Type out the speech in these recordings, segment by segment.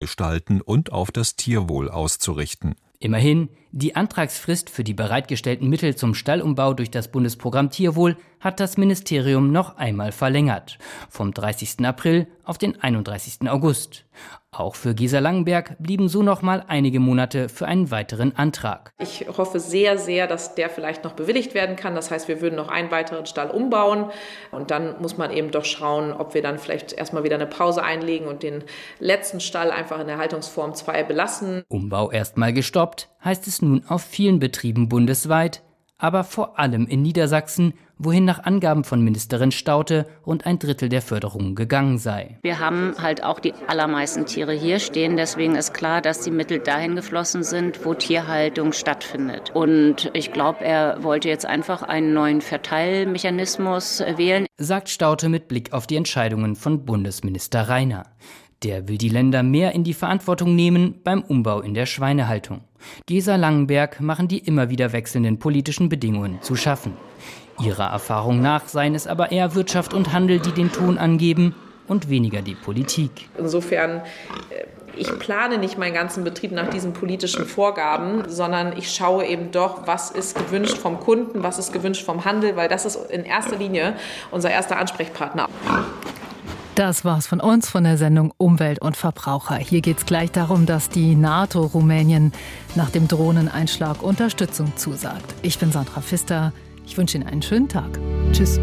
gestalten und auf das Tierwohl auszurichten. Immerhin, die Antragsfrist für die bereitgestellten Mittel zum Stallumbau durch das Bundesprogramm Tierwohl hat das Ministerium noch einmal verlängert. Vom 30. April auf den 31. August. Auch für Gesa Langenberg blieben so noch mal einige Monate für einen weiteren Antrag. Ich hoffe sehr, sehr, dass der vielleicht noch bewilligt werden kann. Das heißt, wir würden noch einen weiteren Stall umbauen. Und dann muss man eben doch schauen, ob wir dann vielleicht erstmal wieder eine Pause einlegen und den letzten Stall einfach in der Haltungsform 2 belassen. Umbau erstmal gestoppt, heißt es nun auf vielen Betrieben bundesweit, aber vor allem in Niedersachsen, wohin nach Angaben von Ministerin Staudte rund ein Drittel der Förderung gegangen sei. Wir haben halt auch die allermeisten Tiere hier stehen. Deswegen ist klar, dass die Mittel dahin geflossen sind, wo Tierhaltung stattfindet. Und ich glaube, er wollte jetzt einfach einen neuen Verteilmechanismus wählen, sagt Staudte mit Blick auf die Entscheidungen von Bundesminister Rainer. Der will die Länder mehr in die Verantwortung nehmen beim Umbau in der Schweinehaltung. Gesa Langenberg machen die immer wieder wechselnden politischen Bedingungen zu schaffen. Ihrer Erfahrung nach seien es aber eher Wirtschaft und Handel, die den Ton angeben und weniger die Politik. Insofern, ich plane nicht meinen ganzen Betrieb nach diesen politischen Vorgaben, sondern ich schaue eben doch, was ist gewünscht vom Kunden, was ist gewünscht vom Handel, weil das ist in erster Linie unser erster Ansprechpartner. Das war's von uns, von der Sendung Umwelt und Verbraucher. Hier geht's gleich darum, dass die NATO Rumänien nach dem Drohneneinschlag Unterstützung zusagt. Ich bin Sandra Pfister. Ich wünsche Ihnen einen schönen Tag. Tschüss.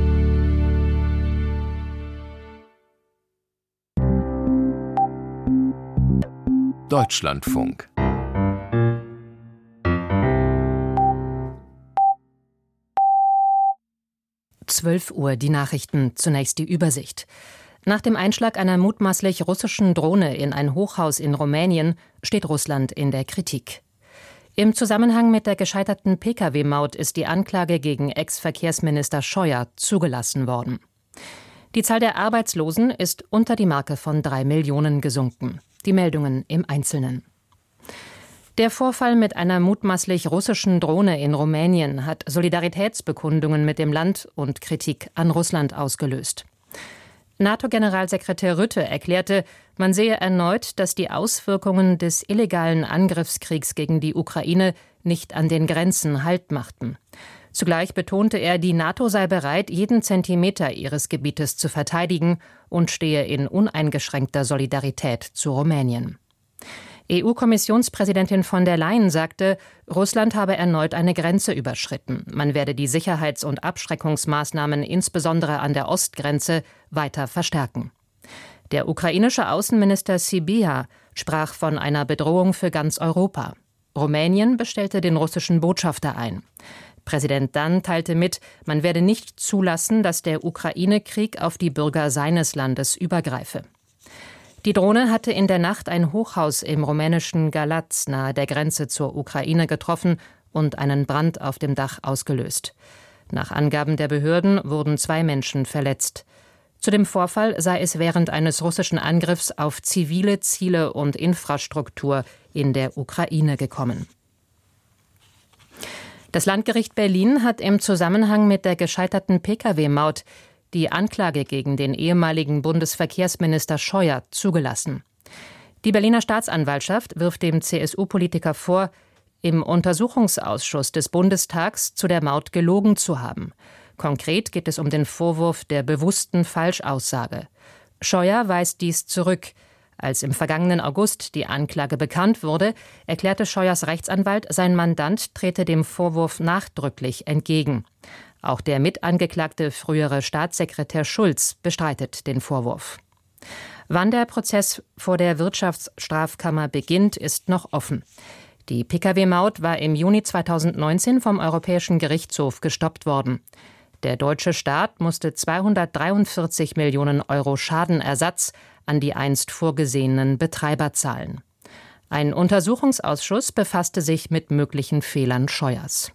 Deutschlandfunk. Uhr, die Nachrichten, zunächst die Übersicht. Nach dem Einschlag einer mutmaßlich russischen Drohne in ein Hochhaus in Rumänien steht Russland in der Kritik. Im Zusammenhang mit der gescheiterten Pkw-Maut ist die Anklage gegen Ex-Verkehrsminister Scheuer zugelassen worden. Die Zahl der Arbeitslosen ist unter die Marke von 3 Millionen gesunken. Die Meldungen im Einzelnen. Der Vorfall mit einer mutmaßlich russischen Drohne in Rumänien hat Solidaritätsbekundungen mit dem Land und Kritik an Russland ausgelöst. NATO-Generalsekretär Rutte erklärte, man sehe erneut, dass die Auswirkungen des illegalen Angriffskriegs gegen die Ukraine nicht an den Grenzen Halt machten. Zugleich betonte er, die NATO sei bereit, jeden Zentimeter ihres Gebietes zu verteidigen und stehe in uneingeschränkter Solidarität zu Rumänien. EU-Kommissionspräsidentin von der Leyen sagte, Russland habe erneut eine Grenze überschritten. Man werde die Sicherheits- und Abschreckungsmaßnahmen insbesondere an der Ostgrenze weiter verstärken. Der ukrainische Außenminister Sybiha sprach von einer Bedrohung für ganz Europa. Rumänien bestellte den russischen Botschafter ein. Präsident Dann teilte mit, man werde nicht zulassen, dass der Ukraine-Krieg auf die Bürger seines Landes übergreife. Die Drohne hatte in der Nacht ein Hochhaus im rumänischen Galați nahe der Grenze zur Ukraine getroffen und einen Brand auf dem Dach ausgelöst. Nach Angaben der Behörden wurden 2 Menschen verletzt. Zu dem Vorfall sei es während eines russischen Angriffs auf zivile Ziele und Infrastruktur in der Ukraine gekommen. Das Landgericht Berlin hat im Zusammenhang mit der gescheiterten Pkw-Maut die Anklage gegen den ehemaligen Bundesverkehrsminister Scheuer zugelassen. Die Berliner Staatsanwaltschaft wirft dem CSU-Politiker vor, im Untersuchungsausschuss des Bundestags zu der Maut gelogen zu haben. Konkret geht es um den Vorwurf der bewussten Falschaussage. Scheuer weist dies zurück. Als im vergangenen August die Anklage bekannt wurde, erklärte Scheuers Rechtsanwalt, sein Mandant trete dem Vorwurf nachdrücklich entgegen. Auch der mitangeklagte frühere Staatssekretär Schulz bestreitet den Vorwurf. Wann der Prozess vor der Wirtschaftsstrafkammer beginnt, ist noch offen. Die Pkw-Maut war im Juni 2019 vom Europäischen Gerichtshof gestoppt worden. Der deutsche Staat musste 243 Millionen Euro Schadenersatz an die einst vorgesehenen Betreiber zahlen. Ein Untersuchungsausschuss befasste sich mit möglichen Fehlern Scheuers.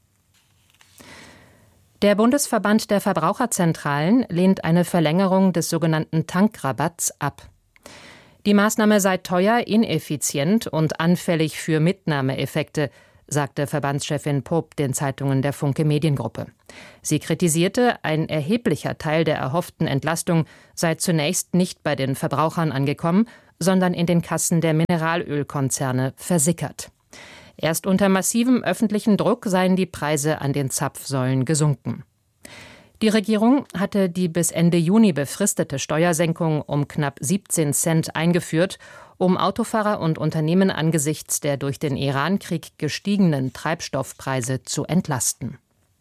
Der Bundesverband der Verbraucherzentralen lehnt eine Verlängerung des sogenannten Tankrabatts ab. Die Maßnahme sei teuer, ineffizient und anfällig für Mitnahmeeffekte, sagte Verbandschefin Popp den Zeitungen der Funke Mediengruppe. Sie kritisierte, ein erheblicher Teil der erhofften Entlastung sei zunächst nicht bei den Verbrauchern angekommen, sondern in den Kassen der Mineralölkonzerne versickert. Erst unter massivem öffentlichen Druck seien die Preise an den Zapfsäulen gesunken. Die Regierung hatte die bis Ende Juni befristete Steuersenkung um knapp 17 Cent eingeführt, um Autofahrer und Unternehmen angesichts der durch den Iran-Krieg gestiegenen Treibstoffpreise zu entlasten.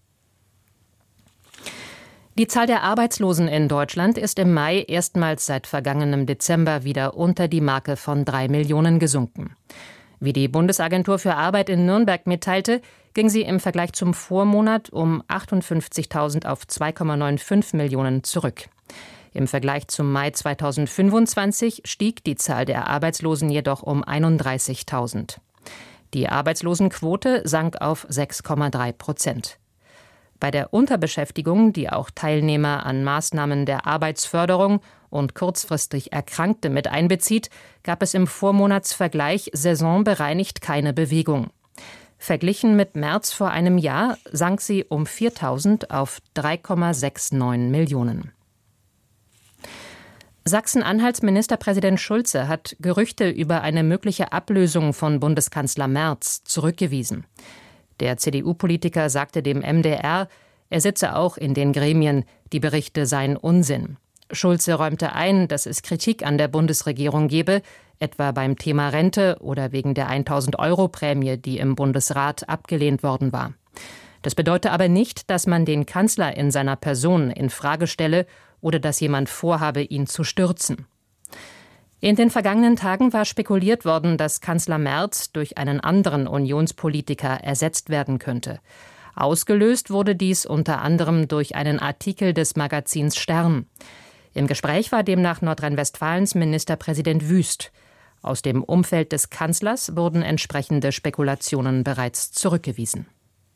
Die Zahl der Arbeitslosen in Deutschland ist im Mai erstmals seit vergangenem Dezember wieder unter die Marke von 3 Millionen gesunken. Wie die Bundesagentur für Arbeit in Nürnberg mitteilte, ging sie im Vergleich zum Vormonat um 58.000 auf 2,95 Millionen zurück. Im Vergleich zum Mai 2025 stieg die Zahl der Arbeitslosen jedoch um 31.000. Die Arbeitslosenquote sank auf 6,3%. Bei der Unterbeschäftigung, die auch Teilnehmer an Maßnahmen der Arbeitsförderung und kurzfristig Erkrankte mit einbezieht, gab es im Vormonatsvergleich saisonbereinigt keine Bewegung. Verglichen mit März vor einem Jahr sank sie um 4.000 auf 3,69 Millionen. Sachsen-Anhalts Ministerpräsident Schulze hat Gerüchte über eine mögliche Ablösung von Bundeskanzler Merz zurückgewiesen. Der CDU-Politiker sagte dem MDR, er sitze auch in den Gremien, die Berichte seien Unsinn. Schulze räumte ein, dass es Kritik an der Bundesregierung gebe, etwa beim Thema Rente oder wegen der 1.000-Euro-Prämie, die im Bundesrat abgelehnt worden war. Das bedeute aber nicht, dass man den Kanzler in seiner Person in Frage stelle oder dass jemand vorhabe, ihn zu stürzen. In den vergangenen Tagen war spekuliert worden, dass Kanzler Merz durch einen anderen Unionspolitiker ersetzt werden könnte. Ausgelöst wurde dies unter anderem durch einen Artikel des Magazins Stern. Im Gespräch war demnach Nordrhein-Westfalens Ministerpräsident Wüst. Aus dem Umfeld des Kanzlers wurden entsprechende Spekulationen bereits zurückgewiesen.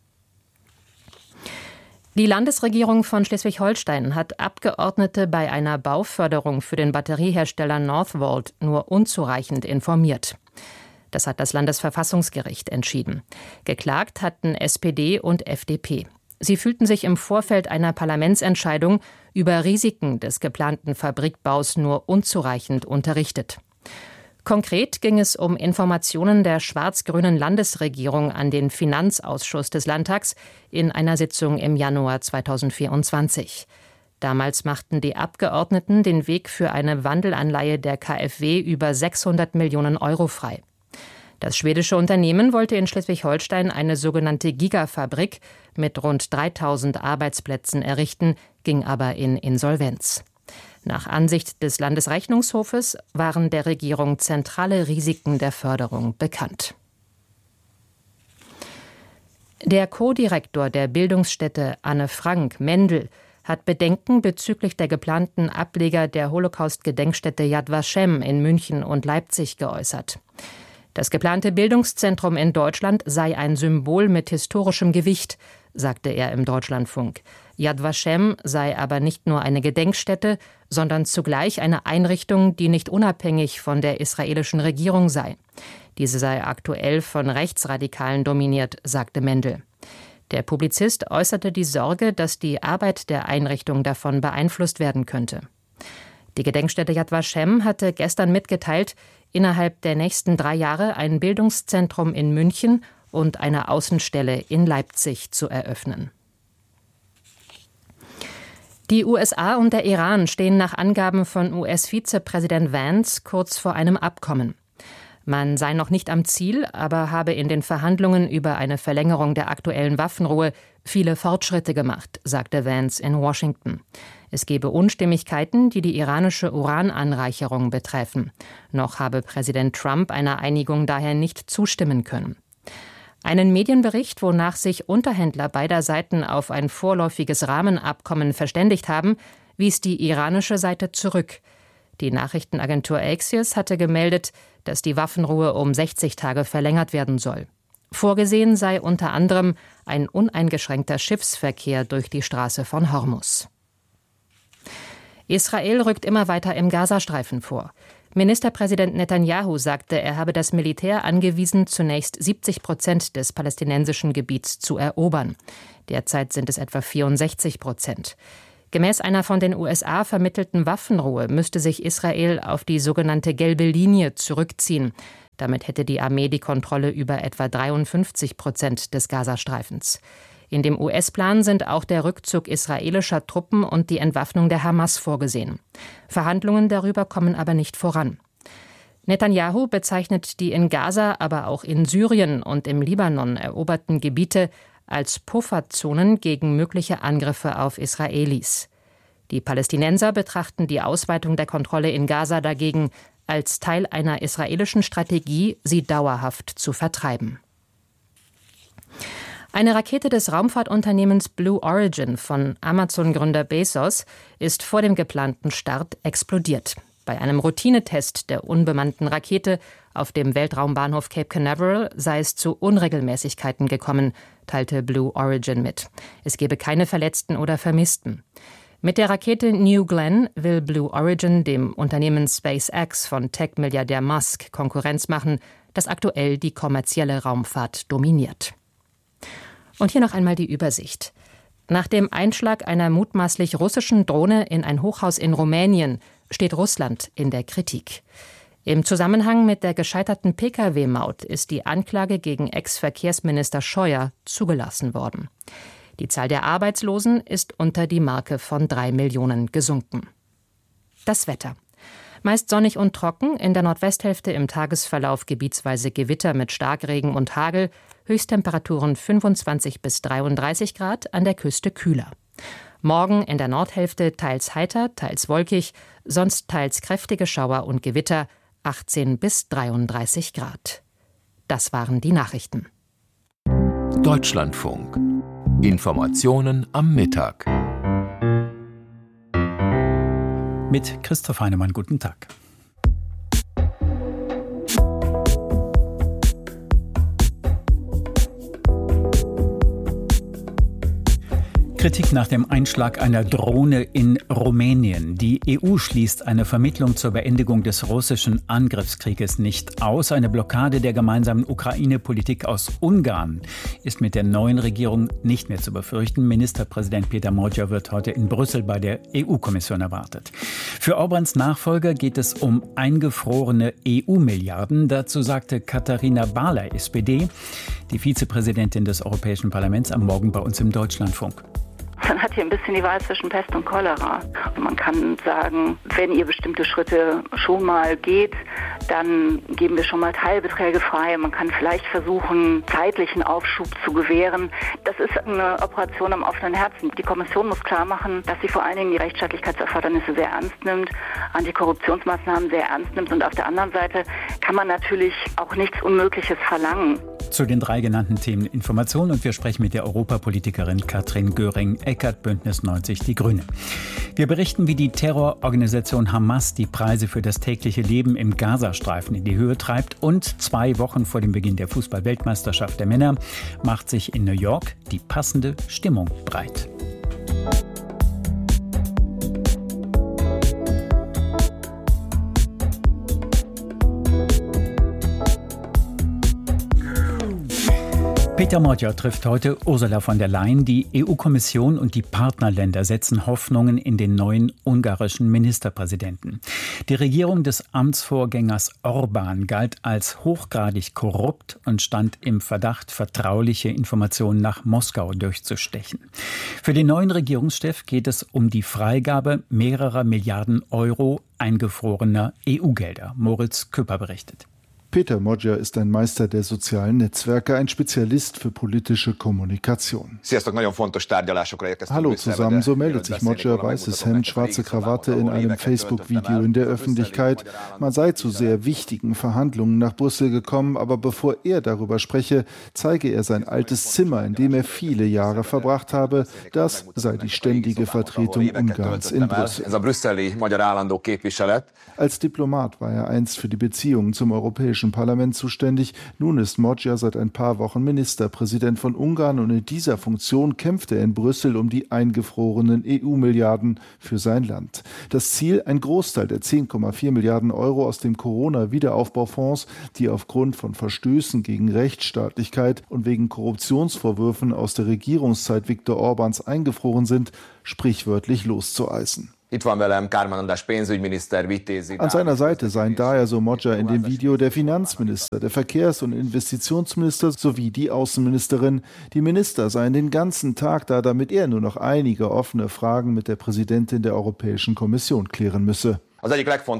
Die Landesregierung von Schleswig-Holstein hat Abgeordnete bei einer Bauförderung für den Batteriehersteller Northvolt nur unzureichend informiert. Das hat das Landesverfassungsgericht entschieden. Geklagt hatten SPD und FDP. Sie fühlten sich im Vorfeld einer Parlamentsentscheidung über Risiken des geplanten Fabrikbaus nur unzureichend unterrichtet. Konkret ging es um Informationen der schwarz-grünen Landesregierung an den Finanzausschuss des Landtags in einer Sitzung im Januar 2024. Damals machten die Abgeordneten den Weg für eine Wandelanleihe der KfW über 600 Millionen Euro frei. Das schwedische Unternehmen wollte in Schleswig-Holstein eine sogenannte Gigafabrik mit rund 3.000 Arbeitsplätzen errichten, ging aber in Insolvenz. Nach Ansicht des Landesrechnungshofes waren der Regierung zentrale Risiken der Förderung bekannt. Der Co-Direktor der Bildungsstätte Anne Frank, Mendel, hat Bedenken bezüglich der geplanten Ableger der Holocaust-Gedenkstätte Yad Vashem in München und Leipzig geäußert. Das geplante Bildungszentrum in Deutschland sei ein Symbol mit historischem Gewicht, sagte er im Deutschlandfunk. Yad Vashem sei aber nicht nur eine Gedenkstätte, sondern zugleich eine Einrichtung, die nicht unabhängig von der israelischen Regierung sei. Diese sei aktuell von Rechtsradikalen dominiert, sagte Mendel. Der Publizist äußerte die Sorge, dass die Arbeit der Einrichtung davon beeinflusst werden könnte. Die Gedenkstätte Yad Vashem hatte gestern mitgeteilt, innerhalb der nächsten 3 Jahre ein Bildungszentrum in München und eine Außenstelle in Leipzig zu eröffnen. Die USA und der Iran stehen nach Angaben von US-Vizepräsident Vance kurz vor einem Abkommen. Man sei noch nicht am Ziel, aber habe in den Verhandlungen über eine Verlängerung der aktuellen Waffenruhe viele Fortschritte gemacht, sagte Vance in Washington. Es gebe Unstimmigkeiten, die die iranische Urananreicherung betreffen. Noch habe Präsident Trump einer Einigung daher nicht zustimmen können. Einen Medienbericht, wonach sich Unterhändler beider Seiten auf ein vorläufiges Rahmenabkommen verständigt haben, wies die iranische Seite zurück. Die Nachrichtenagentur Axios hatte gemeldet, dass die Waffenruhe um 60 Tage verlängert werden soll. Vorgesehen sei unter anderem ein uneingeschränkter Schiffsverkehr durch die Straße von Hormuz. Israel rückt immer weiter im Gazastreifen vor. Ministerpräsident Netanyahu sagte, er habe das Militär angewiesen, zunächst 70% des palästinensischen Gebiets zu erobern. Derzeit sind es etwa 64%. Gemäß einer von den USA vermittelten Waffenruhe müsste sich Israel auf die sogenannte gelbe Linie zurückziehen. Damit hätte die Armee die Kontrolle über etwa 53% des Gazastreifens. In dem US-Plan sind auch der Rückzug israelischer Truppen und die Entwaffnung der Hamas vorgesehen. Verhandlungen darüber kommen aber nicht voran. Netanyahu bezeichnet die in Gaza, aber auch in Syrien und im Libanon eroberten Gebiete als Pufferzonen gegen mögliche Angriffe auf Israelis. Die Palästinenser betrachten die Ausweitung der Kontrolle in Gaza dagegen als Teil einer israelischen Strategie, sie dauerhaft zu vertreiben. Eine Rakete des Raumfahrtunternehmens Blue Origin von Amazon-Gründer Bezos ist vor dem geplanten Start explodiert. Bei einem Routinetest der unbemannten Rakete auf dem Weltraumbahnhof Cape Canaveral sei es zu Unregelmäßigkeiten gekommen, teilte Blue Origin mit. Es gebe keine Verletzten oder Vermissten. Mit der Rakete New Glenn will Blue Origin dem Unternehmen SpaceX von Tech-Milliardär Musk Konkurrenz machen, das aktuell die kommerzielle Raumfahrt dominiert. Und hier noch einmal die Übersicht. Nach dem Einschlag einer mutmaßlich russischen Drohne in ein Hochhaus in Rumänien steht Russland in der Kritik. Im Zusammenhang mit der gescheiterten Pkw-Maut ist die Anklage gegen Ex-Verkehrsminister Scheuer zugelassen worden. Die Zahl der Arbeitslosen ist unter die Marke von 3 Millionen gesunken. Das Wetter. Meist sonnig und trocken, in der Nordwesthälfte im Tagesverlauf gebietsweise Gewitter mit Starkregen und Hagel, Höchsttemperaturen 25 bis 33 Grad, an der Küste kühler. Morgen in der Nordhälfte teils heiter, teils wolkig, sonst teils kräftige Schauer und Gewitter, 18 bis 33 Grad. Das waren die Nachrichten. Deutschlandfunk. Informationen am Mittag. Mit Christoph Heinemann, guten Tag. Kritik nach dem Einschlag einer Drohne in Rumänien. Die EU schließt eine Vermittlung zur Beendigung des russischen Angriffskrieges nicht aus. Eine Blockade der gemeinsamen Ukraine-Politik aus Ungarn ist mit der neuen Regierung nicht mehr zu befürchten. Ministerpräsident Péter Magyar wird heute in Brüssel bei der EU-Kommission erwartet. Für Orbáns Nachfolger geht es um eingefrorene EU-Milliarden. Dazu sagte Katharina Barley, SPD, die Vizepräsidentin des Europäischen Parlaments, am Morgen bei uns im Deutschlandfunk. Man hat hier ein bisschen die Wahl zwischen Pest und Cholera. Man kann sagen, wenn ihr bestimmte Schritte schon mal geht, dann geben wir schon mal Teilbeträge frei. Man kann vielleicht versuchen, zeitlichen Aufschub zu gewähren. Das ist eine Operation am offenen Herzen. Die Kommission muss klar machen, dass sie vor allen Dingen die Rechtsstaatlichkeitserfordernisse sehr ernst nimmt, Antikorruptionsmaßnahmen sehr ernst nimmt. Und auf der anderen Seite kann man natürlich auch nichts Unmögliches verlangen. Zu den 3 genannten Themen Information, und wir sprechen mit der Europapolitikerin Katrin Göring-Eckardt, Bündnis 90 Die Grüne. Wir berichten, wie die Terrororganisation Hamas die Preise für das tägliche Leben im Gazastreifen in die Höhe treibt, und 2 Wochen vor dem Beginn der Fußball-Weltmeisterschaft der Männer macht sich in New York die passende Stimmung breit. Péter Magyar trifft heute Ursula von der Leyen. Die EU-Kommission und die Partnerländer setzen Hoffnungen in den neuen ungarischen Ministerpräsidenten. Die Regierung des Amtsvorgängers Orbán galt als hochgradig korrupt und stand im Verdacht, vertrauliche Informationen nach Moskau durchzustechen. Für den neuen Regierungschef geht es um die Freigabe mehrerer Milliarden Euro eingefrorener EU-Gelder. Moritz Küpper berichtet. Péter Magyar ist ein Meister der sozialen Netzwerke, ein Spezialist für politische Kommunikation. Hallo zusammen, so meldet sich Magyar, weißes Hemd, schwarze Krawatte in einem Facebook-Video in der Öffentlichkeit. Man sei zu sehr wichtigen Verhandlungen nach Brüssel gekommen, aber bevor er darüber spreche, zeige er sein altes Zimmer, in dem er viele Jahre verbracht habe. Das sei die ständige Vertretung Ungarns in Brüssel. Als Diplomat war er einst für die Beziehungen zum Europäischen Europäischen Parlament zuständig. Nun ist Moggia seit ein paar Wochen Ministerpräsident von Ungarn und in dieser Funktion kämpft er in Brüssel um die eingefrorenen EU-Milliarden für sein Land. Das Ziel, ein Großteil der 10,4 Milliarden Euro aus dem Corona-Wiederaufbaufonds, die aufgrund von Verstößen gegen Rechtsstaatlichkeit und wegen Korruptionsvorwürfen aus der Regierungszeit Viktor Orbáns eingefroren sind, sprichwörtlich loszueisen. An seiner Seite seien daher, so Moggia in dem Video, der Finanzminister, der Verkehrs- und Investitionsminister sowie die Außenministerin. Die Minister seien den ganzen Tag da, damit er nur noch einige offene Fragen mit der Präsidentin der Europäischen Kommission klären müsse. Es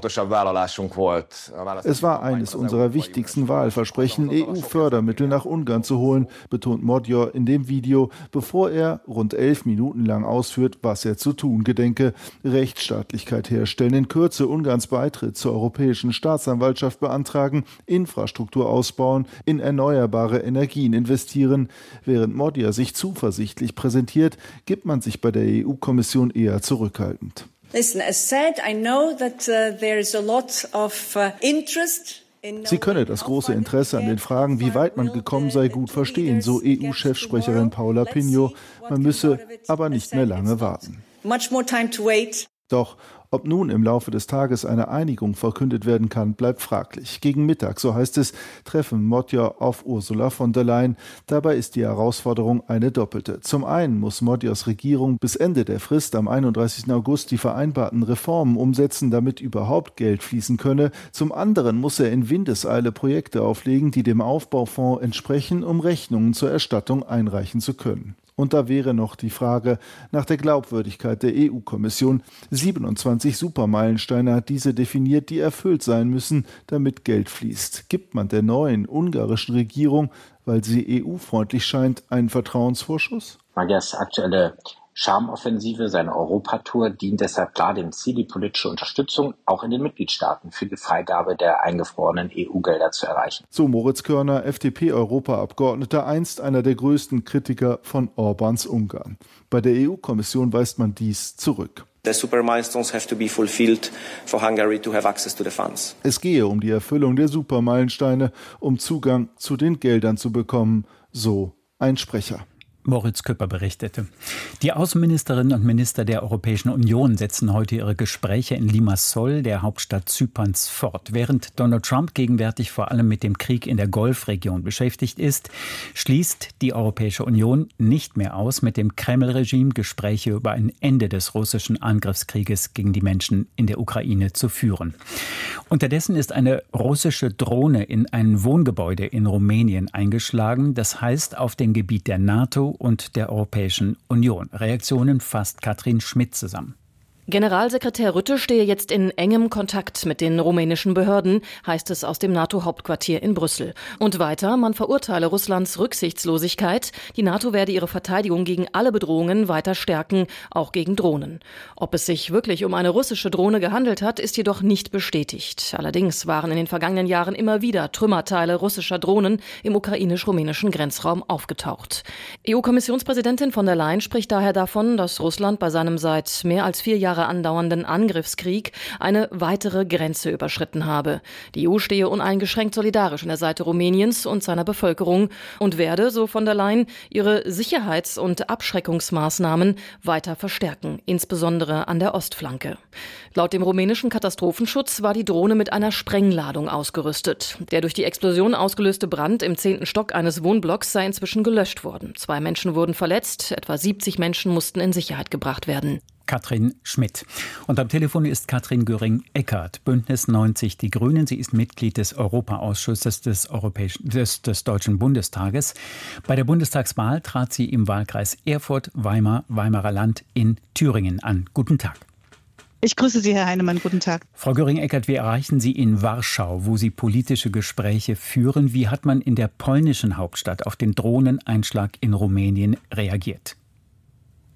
war eines unserer wichtigsten Wahlversprechen, EU-Fördermittel nach Ungarn zu holen, betont Moggia in dem Video, bevor er rund 11 Minuten lang ausführt, was er zu tun gedenke. Rechtsstaatlichkeit herstellen, in Kürze Ungarns Beitritt zur Europäischen Staatsanwaltschaft beantragen, Infrastruktur ausbauen, in erneuerbare Energien investieren. Während Moggia sich zuversichtlich präsentiert, gibt man sich bei der EU-Kommission eher zurückhaltend. Listen, as said, I know that there is a lot of interest. Sie könne das große Interesse an den Fragen, wie weit man gekommen sei, gut verstehen, so EU-Chefsprecherin Paula Pinho. Man müsse aber nicht mehr lange warten. Doch ob nun im Laufe des Tages eine Einigung verkündet werden kann, bleibt fraglich. Gegen Mittag, so heißt es, treffen Moggia auf Ursula von der Leyen. Dabei ist die Herausforderung eine doppelte. Zum einen muss Moggias Regierung bis Ende der Frist am 31. August die vereinbarten Reformen umsetzen, damit überhaupt Geld fließen könne. Zum anderen muss er in Windeseile Projekte auflegen, die dem Aufbaufonds entsprechen, um Rechnungen zur Erstattung einreichen zu können. Und da wäre noch die Frage nach der Glaubwürdigkeit der EU-Kommission. 27 Supermeilensteine hat diese definiert, die erfüllt sein müssen, damit Geld fließt. Gibt man der neuen ungarischen Regierung, weil sie EU-freundlich scheint, einen Vertrauensvorschuss? Moggias aktuelle Charmoffensive, seine Europatour, dient deshalb klar dem Ziel, die politische Unterstützung auch in den Mitgliedstaaten für die Freigabe der eingefrorenen EU-Gelder zu erreichen. So Moritz Körner, FDP-Europaabgeordneter, einst einer der größten Kritiker von Orbáns Ungarn. Bei der EU-Kommission weist man dies zurück. Es gehe um die Erfüllung der Supermeilensteine, um Zugang zu den Geldern zu bekommen, so ein Sprecher. Moritz Küpper berichtete. Die Außenministerinnen und Minister der Europäischen Union setzen heute ihre Gespräche in Limassol, der Hauptstadt Zyperns, fort. Während Donald Trump gegenwärtig vor allem mit dem Krieg in der Golfregion beschäftigt ist, schließt die Europäische Union nicht mehr aus, mit dem Kreml-Regime Gespräche über ein Ende des russischen Angriffskrieges gegen die Menschen in der Ukraine zu führen. Unterdessen ist eine russische Drohne in ein Wohngebäude in Rumänien eingeschlagen, das heißt auf dem Gebiet der NATO und der Europäischen Union. Reaktionen fasst Katrin Schmidt zusammen. Generalsekretär Rutte stehe jetzt in engem Kontakt mit den rumänischen Behörden, heißt es aus dem NATO-Hauptquartier in Brüssel. Und weiter, man verurteile Russlands Rücksichtslosigkeit. Die NATO werde ihre Verteidigung gegen alle Bedrohungen weiter stärken, auch gegen Drohnen. Ob es sich wirklich um eine russische Drohne gehandelt hat, ist jedoch nicht bestätigt. Allerdings waren in den vergangenen Jahren immer wieder Trümmerteile russischer Drohnen im ukrainisch-rumänischen Grenzraum aufgetaucht. EU-Kommissionspräsidentin von der Leyen spricht daher davon, dass Russland bei seinem seit mehr als 4 Jahren andauernden Angriffskrieg eine weitere Grenze überschritten habe. Die EU stehe uneingeschränkt solidarisch an der Seite Rumäniens und seiner Bevölkerung und werde, so von der Leyen, ihre Sicherheits- und Abschreckungsmaßnahmen weiter verstärken, insbesondere an der Ostflanke. Laut dem rumänischen Katastrophenschutz war die Drohne mit einer Sprengladung ausgerüstet. Der durch die Explosion ausgelöste Brand im 10. Stock eines Wohnblocks sei inzwischen gelöscht worden. 2 Menschen wurden verletzt, etwa 70 Menschen mussten in Sicherheit gebracht werden. Katrin Schmidt. Und am Telefon ist Katrin Göring-Eckardt, Bündnis 90 Die Grünen. Sie ist Mitglied des Europaausschusses des Deutschen Bundestages. Bei der Bundestagswahl trat sie im Wahlkreis Erfurt-Weimarer Land in Thüringen an. Guten Tag. Ich grüße Sie, Herr Heinemann. Guten Tag. Frau Göring-Eckardt, wir erreichen Sie in Warschau, wo Sie politische Gespräche führen. Wie hat man in der polnischen Hauptstadt auf den Drohneneinschlag in Rumänien reagiert?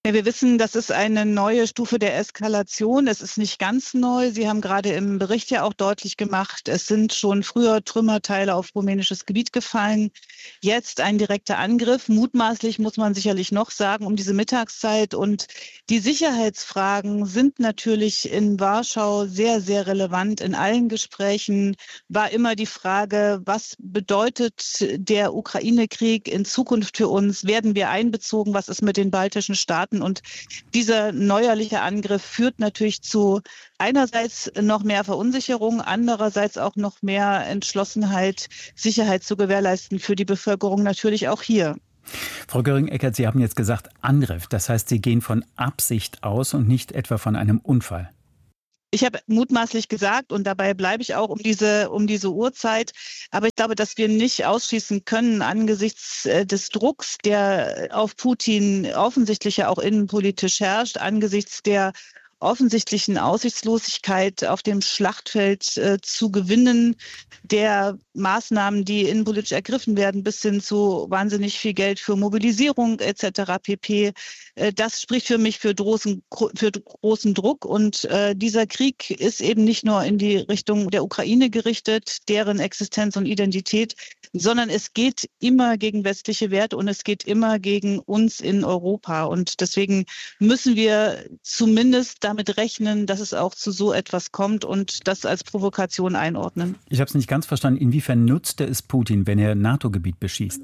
Ja, wir wissen, das ist eine neue Stufe der Eskalation. Es ist nicht ganz neu. Sie haben gerade im Bericht ja auch deutlich gemacht, es sind schon früher Trümmerteile auf rumänisches Gebiet gefallen. Jetzt ein direkter Angriff. Mutmaßlich muss man sicherlich noch sagen, um diese Mittagszeit. Und die Sicherheitsfragen sind natürlich in Warschau sehr, sehr relevant. In allen Gesprächen war immer die Frage, was bedeutet der Ukraine-Krieg in Zukunft für uns? Werden wir einbezogen? Was ist mit den baltischen Staaten? Und dieser neuerliche Angriff führt natürlich zu einerseits noch mehr Verunsicherung, andererseits auch noch mehr Entschlossenheit, Sicherheit zu gewährleisten für die Bevölkerung, natürlich auch hier. Frau Göring-Eckardt, Sie haben jetzt gesagt Angriff. Das heißt, Sie gehen von Absicht aus und nicht etwa von einem Unfall. Ich habe mutmaßlich gesagt, und dabei bleibe ich auch um diese Uhrzeit, aber ich glaube, dass wir nicht ausschließen können angesichts des Drucks, der auf Putin offensichtlich ja auch innenpolitisch herrscht, angesichts der offensichtlichen Aussichtslosigkeit auf dem Schlachtfeld zu gewinnen, der Maßnahmen, die innenpolitisch ergriffen werden, bis hin zu wahnsinnig viel Geld für Mobilisierung etc. pp. Das spricht für mich für großen Druck. Und dieser Krieg ist eben nicht nur in die Richtung der Ukraine gerichtet, deren Existenz und Identität, sondern es geht immer gegen westliche Werte und es geht immer gegen uns in Europa. Und deswegen müssen wir zumindest damit rechnen, dass es auch zu so etwas kommt und das als Provokation einordnen. Ich habe es nicht ganz verstanden. Inwiefern nutzte es Putin, wenn er NATO-Gebiet beschießt?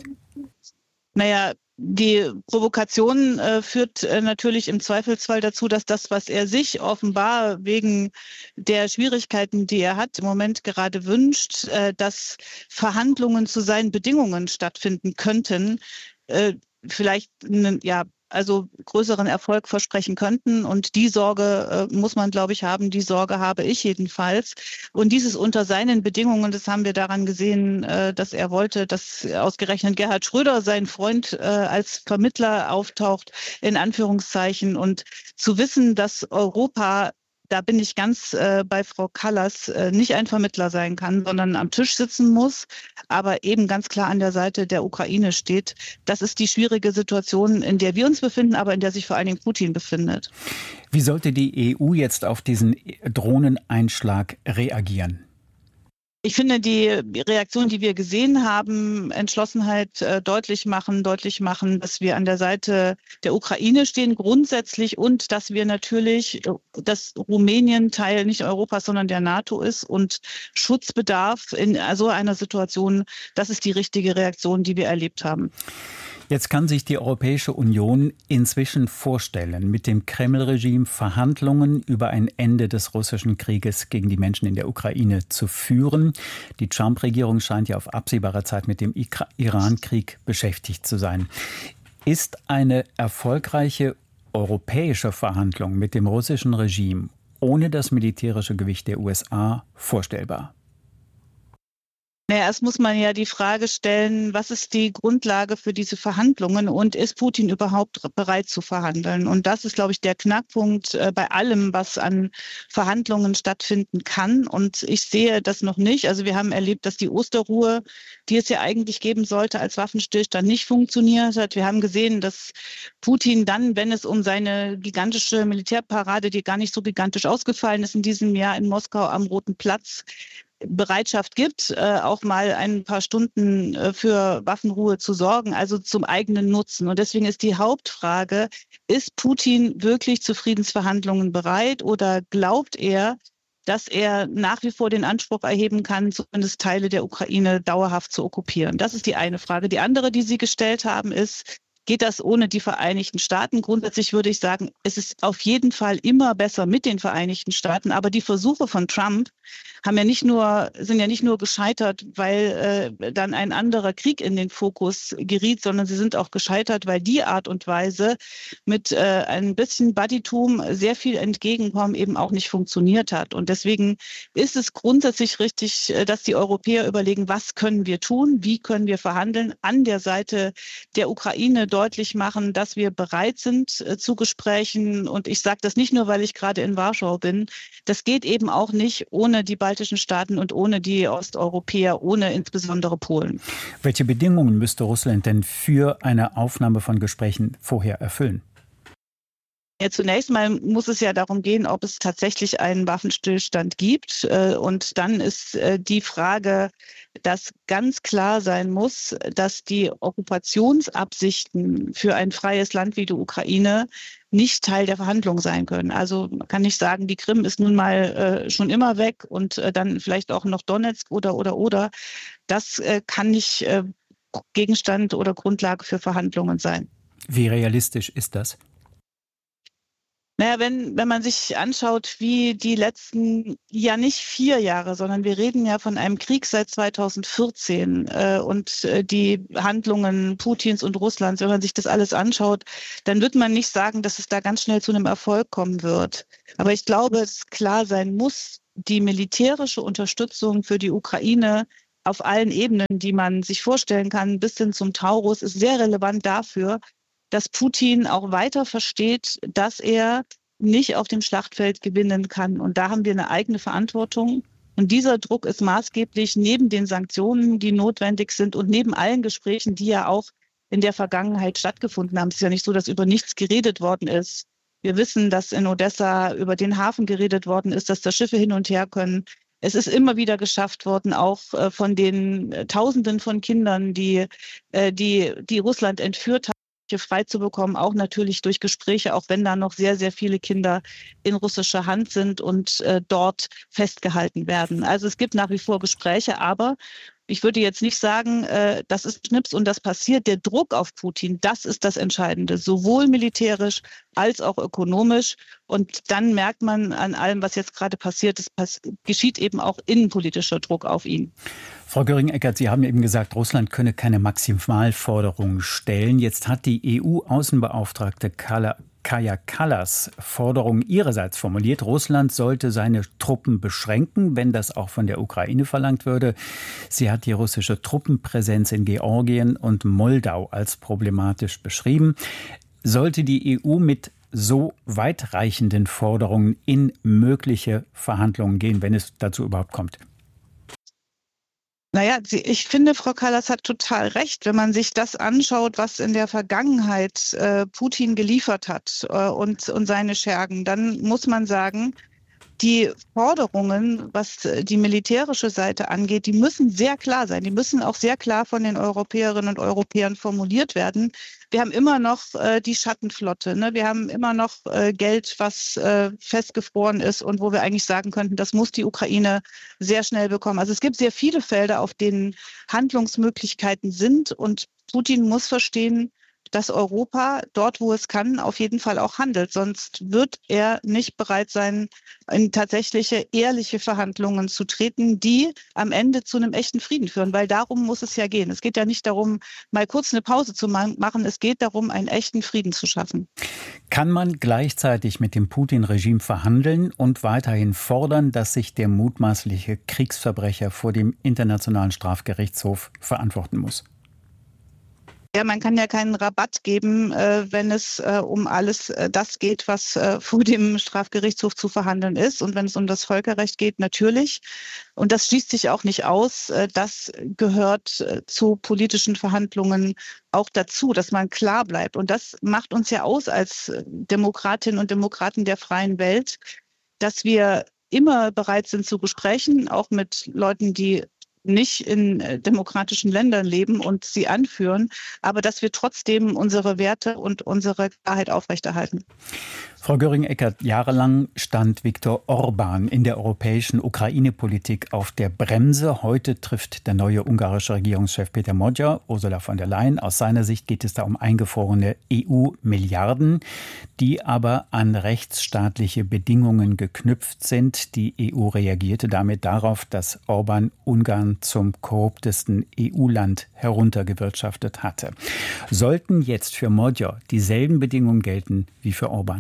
Naja, die Provokation führt natürlich im Zweifelsfall dazu, dass das, was er sich offenbar wegen der Schwierigkeiten, die er hat, im Moment gerade wünscht, dass Verhandlungen zu seinen Bedingungen stattfinden könnten, vielleicht also größeren Erfolg versprechen könnten. Und die Sorge muss man, glaube ich, haben. Die Sorge habe ich jedenfalls. Und dieses unter seinen Bedingungen, das haben wir daran gesehen, dass er wollte, dass ausgerechnet Gerhard Schröder, sein Freund, als Vermittler auftaucht, in Anführungszeichen. Und zu wissen, dass Europa, da bin ich ganz bei Frau Kallas, nicht ein Vermittler sein kann, sondern am Tisch sitzen muss, aber eben ganz klar an der Seite der Ukraine steht. Das ist die schwierige Situation, in der wir uns befinden, aber in der sich vor allen Dingen Putin befindet. Wie sollte die EU jetzt auf diesen Drohneneinschlag reagieren? Ich finde, die Reaktion, die wir gesehen haben, Entschlossenheit deutlich machen, dass wir an der Seite der Ukraine stehen grundsätzlich und dass wir natürlich, dass Rumänien Teil nicht Europas, sondern der NATO ist und Schutzbedarf in so einer Situation, das ist die richtige Reaktion, die wir erlebt haben. Jetzt kann sich die Europäische Union inzwischen vorstellen, mit dem Kreml-Regime Verhandlungen über ein Ende des russischen Krieges gegen die Menschen in der Ukraine zu führen. Die Trump-Regierung scheint ja auf absehbare Zeit mit dem Iran-Krieg beschäftigt zu sein. Ist eine erfolgreiche europäische Verhandlung mit dem russischen Regime ohne das militärische Gewicht der USA vorstellbar? Naja, erst muss man ja die Frage stellen, was ist die Grundlage für diese Verhandlungen und ist Putin überhaupt bereit zu verhandeln? Und das ist, glaube ich, der Knackpunkt bei allem, was an Verhandlungen stattfinden kann. Und ich sehe das noch nicht. Also wir haben erlebt, dass die Osterruhe, die es ja eigentlich geben sollte als Waffenstillstand, nicht funktioniert hat. Wir haben gesehen, dass Putin dann, wenn es um seine gigantische Militärparade, die gar nicht so gigantisch ausgefallen ist in diesem Jahr in Moskau am Roten Platz, Bereitschaft gibt, auch mal ein paar Stunden für Waffenruhe zu sorgen, also zum eigenen Nutzen. Und deswegen ist die Hauptfrage, ist Putin wirklich zu Friedensverhandlungen bereit oder glaubt er, dass er nach wie vor den Anspruch erheben kann, zumindest Teile der Ukraine dauerhaft zu okkupieren? Das ist die eine Frage. Die andere, die Sie gestellt haben, ist, geht das ohne die Vereinigten Staaten? Grundsätzlich würde ich sagen, es ist auf jeden Fall immer besser mit den Vereinigten Staaten. Aber die Versuche von Trump sind ja nicht nur gescheitert, weil dann ein anderer Krieg in den Fokus geriet, sondern sie sind auch gescheitert, weil die Art und Weise mit ein bisschen Buddytum, sehr viel Entgegenkommen eben auch nicht funktioniert hat. Und deswegen ist es grundsätzlich richtig, dass die Europäer überlegen, was können wir tun, wie können wir verhandeln, an der Seite der Ukraine deutlich machen, dass wir bereit sind zu Gesprächen. Und ich sage das nicht nur, weil ich gerade in Warschau bin. Das geht eben auch nicht ohne die baltischen Staaten und ohne die Osteuropäer, ohne insbesondere Polen. Welche Bedingungen müsste Russland denn für eine Aufnahme von Gesprächen vorher erfüllen? Ja, zunächst mal muss es ja darum gehen, ob es tatsächlich einen Waffenstillstand gibt. Und dann ist die Frage, dass ganz klar sein muss, dass die Okkupationsabsichten für ein freies Land wie die Ukraine nicht Teil der Verhandlungen sein können. Also man kann nicht sagen, die Krim ist nun mal schon immer weg und dann vielleicht auch noch Donetsk oder. Das kann nicht Gegenstand oder Grundlage für Verhandlungen sein. Wie realistisch ist das? Naja, wenn man sich anschaut, wie die letzten, ja nicht 4 Jahre, sondern wir reden ja von einem Krieg seit 2014 und die Handlungen Putins und Russlands, wenn man sich das alles anschaut, dann wird man nicht sagen, dass es da ganz schnell zu einem Erfolg kommen wird. Aber ich glaube, es klar sein muss, die militärische Unterstützung für die Ukraine auf allen Ebenen, die man sich vorstellen kann, bis hin zum Taurus, ist sehr relevant dafür, dass Putin auch weiter versteht, dass er nicht auf dem Schlachtfeld gewinnen kann. Und da haben wir eine eigene Verantwortung. Und dieser Druck ist maßgeblich neben den Sanktionen, die notwendig sind und neben allen Gesprächen, die ja auch in der Vergangenheit stattgefunden haben. Es ist ja nicht so, dass über nichts geredet worden ist. Wir wissen, dass in Odessa über den Hafen geredet worden ist, dass da Schiffe hin und her können. Es ist immer wieder geschafft worden, auch von den Tausenden von Kindern, die Russland entführt hat, frei zu bekommen, auch natürlich durch Gespräche, auch wenn da noch sehr, sehr viele Kinder in russischer Hand sind und dort festgehalten werden. Also es gibt nach wie vor Gespräche, aber ich würde jetzt nicht sagen, das ist Schnips und das passiert. Der Druck auf Putin, das ist das Entscheidende, sowohl militärisch als auch ökonomisch. Und dann merkt man an allem, was jetzt gerade passiert, es geschieht eben auch innenpolitischer Druck auf ihn. Frau Göring-Eckardt, Sie haben eben gesagt, Russland könne keine Maximalforderungen stellen. Jetzt hat die EU-Außenbeauftragte Kaja Kallas Forderungen ihrerseits formuliert. Russland sollte seine Truppen beschränken, wenn das auch von der Ukraine verlangt würde. Sie hat die russische Truppenpräsenz in Georgien und Moldau als problematisch beschrieben. Sollte die EU mit so weitreichenden Forderungen in mögliche Verhandlungen gehen, wenn es dazu überhaupt kommt? Naja, ich finde, Frau Kallas hat total recht. Wenn man sich das anschaut, was in der Vergangenheit Putin geliefert hat und seine Schergen, dann muss man sagen, die Forderungen, was die militärische Seite angeht, die müssen sehr klar sein. Die müssen auch sehr klar von den Europäerinnen und Europäern formuliert werden. Wir haben immer noch die Schattenflotte, ne? Wir haben immer noch Geld, was festgefroren ist und wo wir eigentlich sagen könnten, das muss die Ukraine sehr schnell bekommen. Also es gibt sehr viele Felder, auf denen Handlungsmöglichkeiten sind und Putin muss verstehen, dass Europa dort, wo es kann, auf jeden Fall auch handelt. Sonst wird er nicht bereit sein, in tatsächliche, ehrliche Verhandlungen zu treten, die am Ende zu einem echten Frieden führen. Weil darum muss es ja gehen. Es geht ja nicht darum, mal kurz eine Pause zu machen. Es geht darum, einen echten Frieden zu schaffen. Kann man gleichzeitig mit dem Putin-Regime verhandeln und weiterhin fordern, dass sich der mutmaßliche Kriegsverbrecher vor dem Internationalen Strafgerichtshof verantworten muss? Ja, man kann ja keinen Rabatt geben, wenn es um alles das geht, was vor dem Strafgerichtshof zu verhandeln ist. Und wenn es um das Völkerrecht geht, natürlich. Und das schließt sich auch nicht aus. Das gehört zu politischen Verhandlungen auch dazu, dass man klar bleibt. Und das macht uns ja aus als Demokratinnen und Demokraten der freien Welt, dass wir immer bereit sind zu Gesprächen, auch mit Leuten, die nicht in demokratischen Ländern leben und sie anführen, aber dass wir trotzdem unsere Werte und unsere Klarheit aufrechterhalten. Frau Göring-Eckardt, jahrelang stand Viktor Orbán in der europäischen Ukraine-Politik auf der Bremse. Heute trifft der neue ungarische Regierungschef Péter Magyar Ursula von der Leyen. Aus seiner Sicht geht es da um eingefrorene EU-Milliarden, die aber an rechtsstaatliche Bedingungen geknüpft sind. Die EU reagierte damit darauf, dass Orbán Ungarn zum korruptesten EU-Land heruntergewirtschaftet hatte. Sollten jetzt für Magyar dieselben Bedingungen gelten wie für Orbán?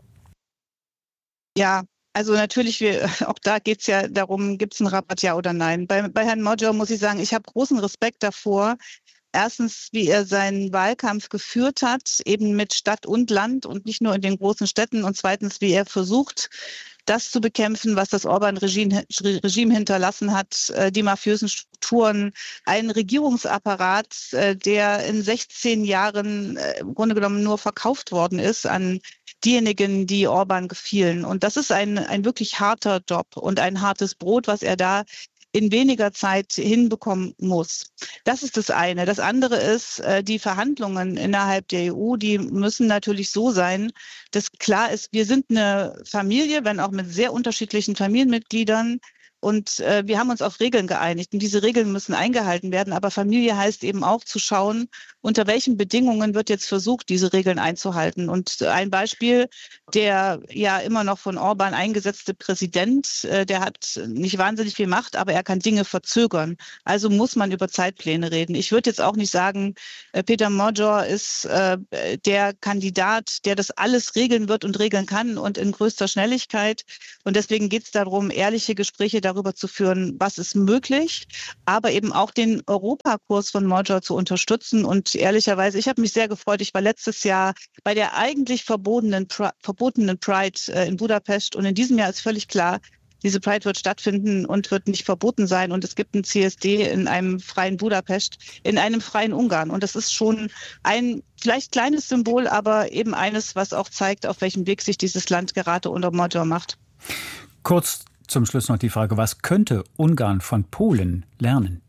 Ja, also natürlich, auch da geht es ja darum, gibt es einen Rabatt, ja oder nein. Bei Herrn Magyar muss ich sagen, ich habe großen Respekt davor, Erstens, wie er seinen Wahlkampf geführt hat, eben mit Stadt und Land und nicht nur in den großen Städten. Und zweitens, wie er versucht, das zu bekämpfen, was das Orban-Regime hinterlassen hat, die mafiösen Strukturen, einen Regierungsapparat, der in 16 Jahren im Grunde genommen nur verkauft worden ist an diejenigen, die Orban gefielen. Und das ist ein wirklich harter Job und ein hartes Brot, was er da in weniger Zeit hinbekommen muss. Das ist das eine. Das andere ist, die Verhandlungen innerhalb der EU, die müssen natürlich so sein, dass klar ist, wir sind eine Familie, wenn auch mit sehr unterschiedlichen Familienmitgliedern. Und wir haben uns auf Regeln geeinigt. Und diese Regeln müssen eingehalten werden. Aber Familie heißt eben auch zu schauen, unter welchen Bedingungen wird jetzt versucht, diese Regeln einzuhalten. Und ein Beispiel, der ja immer noch von Orban eingesetzte Präsident, der hat nicht wahnsinnig viel Macht, aber er kann Dinge verzögern. Also muss man über Zeitpläne reden. Ich würde jetzt auch nicht sagen, Peter Magyar ist der Kandidat, der das alles regeln wird und regeln kann und in größter Schnelligkeit. Und deswegen geht es darum, ehrliche Gespräche darüber zu führen, was ist möglich, aber eben auch den Europakurs von Magyar zu unterstützen. Und ehrlicherweise, ich habe mich sehr gefreut. Ich war letztes Jahr bei der eigentlich verbotenen Pride in Budapest und in diesem Jahr ist völlig klar, diese Pride wird stattfinden und wird nicht verboten sein. Und es gibt ein CSD in einem freien Budapest, in einem freien Ungarn. Und das ist schon ein vielleicht kleines Symbol, aber eben eines, was auch zeigt, auf welchem Weg sich dieses Land gerade unter Magyar macht. Kurz zum Schluss noch die Frage, was könnte Ungarn von Polen lernen?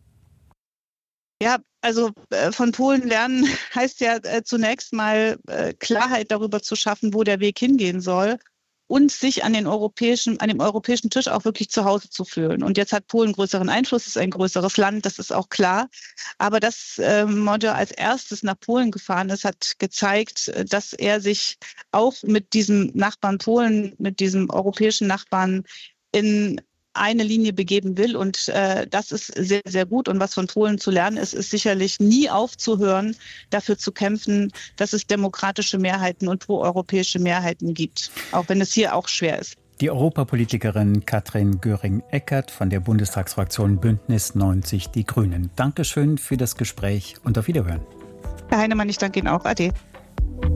Ja, also von Polen lernen heißt ja zunächst mal Klarheit darüber zu schaffen, wo der Weg hingehen soll und sich an dem europäischen Tisch auch wirklich zu Hause zu fühlen. Und jetzt hat Polen größeren Einfluss, ist ein größeres Land, das ist auch klar. Aber dass Magyar als erstes nach Polen gefahren ist, hat gezeigt, dass er sich auch mit diesem Nachbarn Polen, mit diesem europäischen Nachbarn in eine Linie begeben will. Und das ist sehr, sehr gut. Und was von Polen zu lernen ist, ist sicherlich nie aufzuhören, dafür zu kämpfen, dass es demokratische Mehrheiten und proeuropäische Mehrheiten gibt. Auch wenn es hier auch schwer ist. Die Europapolitikerin Katrin Göring-Eckardt von der Bundestagsfraktion Bündnis 90 Die Grünen. Dankeschön für das Gespräch und auf Wiederhören. Herr Heinemann, ich danke Ihnen auch. Ade.